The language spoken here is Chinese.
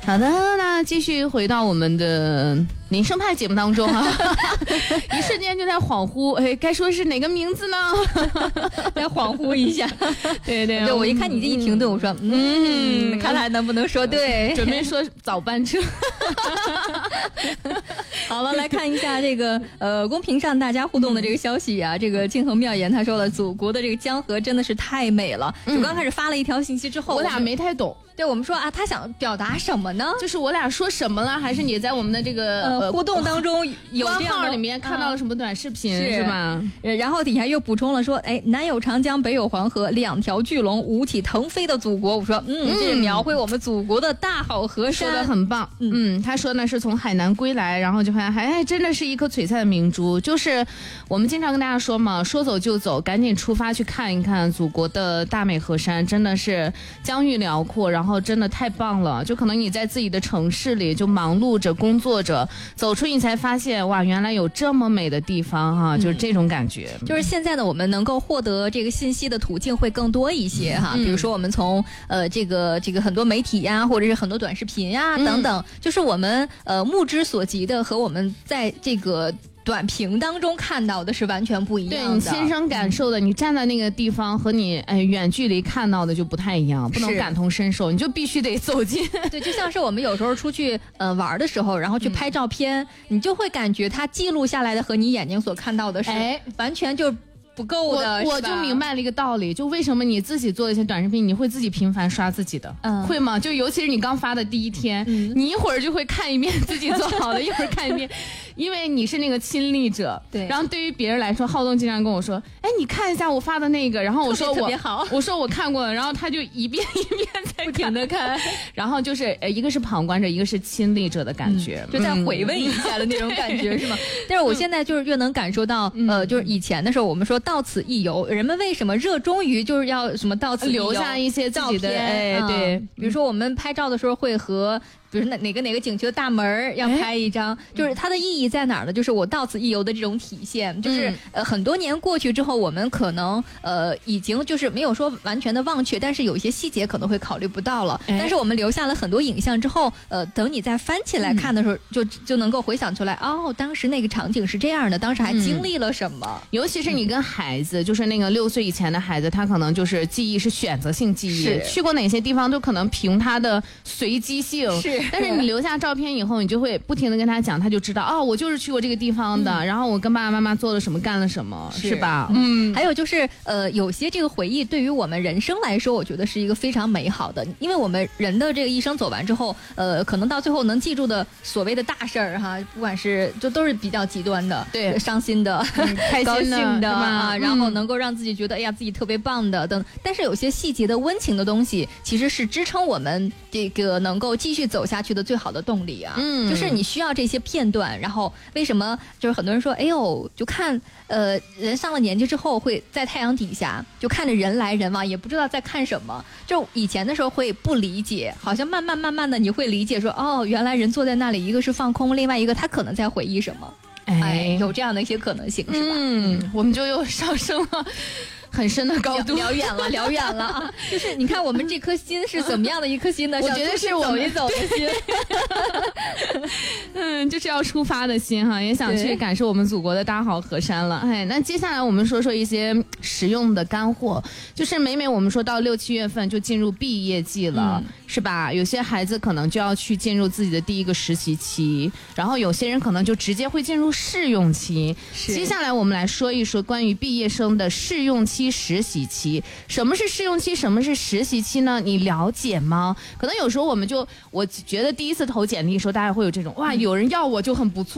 好的，那继续回到我们的民生派节目当中啊，一瞬间就在恍惚，哎，该说是哪个名字呢？ 再恍惚一下。 对对， 就我一看你这一停顿，我说看来能不能说对？ 准备说早班车。 好了，来看一下这个公屏上大家互动的这个消息啊，这个静恒妙言他说了，祖国的这个江河真的是太美了。就刚开始发了一条信息之后， 我俩没太懂。 对我们说啊，他想表达什么呢？ 就是我俩说什么了，还是你在我们的这个互动当中有官号里面看到了什么短视频是吧？ 然后底下又补充了说，哎，南有长江，北有黄河，两条巨龙，五体腾飞的祖国。我说，这是描绘我们祖国的大好河山， 说的很棒。他说呢是从海南归来，然后就还真的是一颗璀璨的明珠。就是我们经常跟大家说嘛，说走就走，赶紧出发去看一看祖国的大美河山，真的是疆域辽阔，然后真的太棒了。就可能你在自己的城市里就忙碌着工作着，走出你才发现，哇，原来有这么美的地方哈，就是这种感觉。 就是现在呢，我们能够获得这个信息的途径会更多一些哈，比如说我们从这个很多媒体呀，或者是很多短视频呀等等，就是我们目之所及的和我们在这个短屏当中看到的是完全不一样的。 对，你亲身感受的，你站在那个地方和你远距离看到的就不太一样，不能感同身受，你就必须得走近。 对，就像是我们有时候出去玩的时候，然后去拍照片，你就会感觉它记录下来的和你眼睛所看到的是完全就不够的。 我就明白了一个道理，就为什么你自己做的一些短视频，你会自己频繁刷自己的，会吗？就尤其是你刚发的第一天，你一会儿就会看一遍自己做好的，一会儿看一遍，因为你是那个亲历者。 对。 然后对于别人来说，浩东经常跟我说：“哎，你看一下我发的那个。”然后我说特别好， 我说我看过了，然后他就一遍一遍在不停的看，然后就是一个是旁观者，一个是亲历者的感觉， 就再回味一下的那种感觉是吗？但是我现在就是越能感受到，就是以前的时候我们说到此一游，人们为什么热衷于就是要什么到此一游， 留下一些自己的对， 比如说我们拍照的时候会和。比如说哪个景区的大门要拍一张，就是它的意义在哪儿呢？就是我到此一游的这种体现，就是很多年过去之后，我们可能已经就是没有说完全的忘却，但是有一些细节可能会考虑不到了。但是我们留下了很多影像之后，等你再翻起来看的时候，就能够回想出来，哦，当时那个场景是这样的，当时还经历了什么。 尤其是你跟孩子，就是那个6岁以前的孩子，他可能就是记忆是选择性记忆，去过哪些地方都可能凭他的随机性。 是。 但是你留下照片以后，你就会不停的跟他讲，他就知道哦，我就是去过这个地方的，然后我跟爸爸妈妈做了什么，干了什么，是吧？ 还有就是有些这个回忆对于我们人生来说，我觉得是一个非常美好的，因为我们人的这个一生走完之后，可能到最后能记住的所谓的大事儿哈，不管是就都是比较极端的， 对， 伤心的、 开心的、 高兴的啊，然后能够让自己觉得哎呀自己特别棒的等，但是有些细节的温情的东西，其实是支撑我们这个能够继续走下去的最好的动力啊，就是你需要这些片段。然后为什么就是很多人说，哎呦，就看人上了年纪之后会在太阳底下就看着人来人往，也不知道在看什么。就以前的时候会不理解，好像慢慢的你会理解说，哦，原来人坐在那里，一个是放空，另外一个他可能在回忆什么。有这样的一些可能性是吧？ 我们就又上升了很深的高度， 聊远了啊！就是你看我们这颗心是怎么样的一颗心呢？ 我觉得是走一走的心， 就是要出发的心哈，也想去感受我们祖国的大好河山了。那接下来我们说说一些实用的干货，就是每我们说到6、7月份就进入毕业季了，是吧？有些孩子可能就要去进入自己的第一个实习期，然后有些人可能就直接会进入试用期。接下来我们来说一说关于毕业生的试用期、实习期。什么是试用期，什么是实习期呢？你了解吗？可能有时候我觉得第一次投简历的时候，大家会有这种哇，有人要我就很不错。